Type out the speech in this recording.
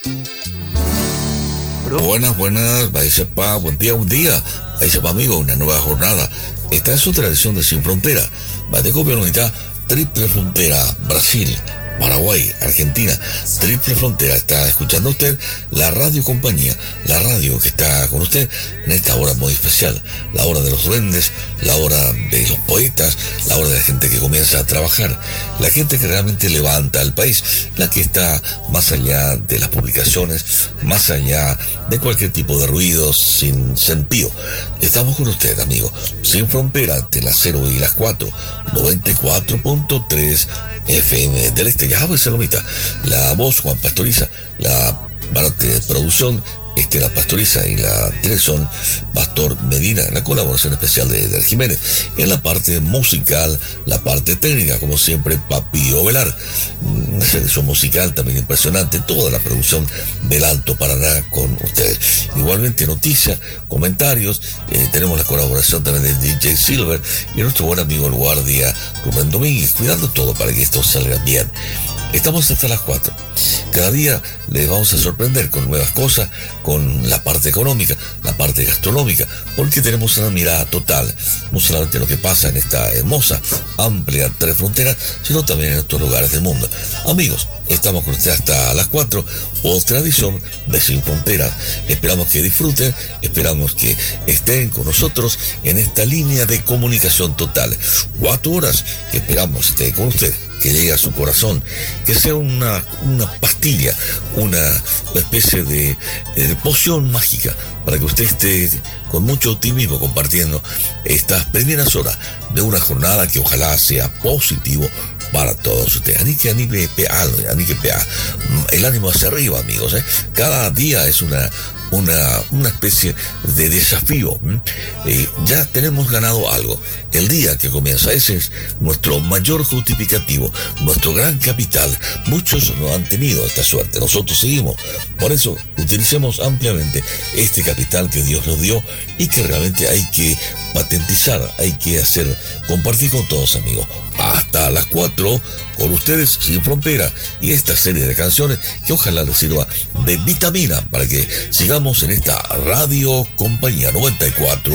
Buenas, Baisapa, buen día. Baisapa, amigo, una nueva jornada. Esta es su tradición de Sin Frontera. Bateco Unidad, Triple Frontera, Brasil, Paraguay, Argentina, Triple Frontera. Está escuchando usted la radio compañía, la radio que está con usted en esta hora muy especial, la hora de los duendes, la hora de los poetas, la hora de la gente que comienza a trabajar, la gente que realmente levanta al país, la que está más allá de las publicaciones, más allá de cualquier tipo de ruidos sin sentido. Estamos con usted, amigo, Sin Frontera, entre las 0 y las 4, 94.3 FM del Este. Ya pues, Salomita, la voz Juan Pastoriza, la parte de producción la Pastoriza y la dirección Pastor Medina, la colaboración especial de Jiménez, en la parte musical, la parte técnica, como siempre, Papío Velar, una selección musical también impresionante, toda la producción del Alto Paraná con ustedes. Igualmente noticias, comentarios, tenemos la colaboración también de DJ Silver y nuestro buen amigo el guardia Rubén Domínguez, cuidando todo para que esto salga bien. Estamos hasta las 4. Cada día les vamos a sorprender con nuevas cosas, con la parte económica, la parte gastronómica, porque tenemos una mirada total, no solamente lo que pasa en esta hermosa, amplia tres fronteras, sino también en otros lugares del mundo. Amigos, estamos con ustedes hasta las 4, otra edición de Sin Fronteras. Esperamos que disfruten, esperamos que estén con nosotros en esta línea de comunicación total. 4 horas que esperamos esté con ustedes, que llegue a su corazón, que sea una pastilla, una especie de poción mágica para que usted esté con mucho optimismo compartiendo estas primeras horas de una jornada que ojalá sea positivo para todos ustedes. El ánimo hacia arriba, amigos, ¿eh? Cada día es una especie de desafío. Ya tenemos ganado algo. El día que comienza, ese es nuestro mayor justificativo, nuestro gran capital. Muchos no han tenido esta suerte, nosotros seguimos. Por eso, utilicemos ampliamente este capital que Dios nos dio y que realmente hay que patentizar, hay que compartir con todos, amigos. Hasta las 4, con ustedes Sin Frontera y esta serie de canciones que ojalá les sirva de vitamina para que sigamos en esta radio compañía 94.